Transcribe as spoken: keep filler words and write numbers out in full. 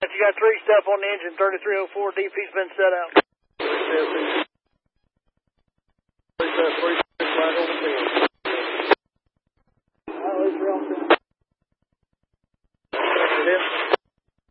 You got three step on the engine, thirty-three oh four, D P's been set out. Three step, three step, three step, back on the field. All right, Lucy, on